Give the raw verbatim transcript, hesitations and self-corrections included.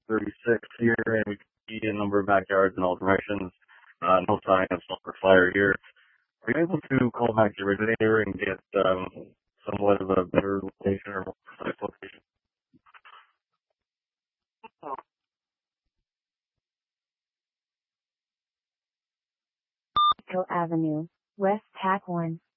thirty-six here, and we can see a number of backyards in all directions. Uh, no sign of sulfur fire here. Are you able to call back the originator and get um, somewhat of a better location or more precise location? Echo Avenue, West Tack one.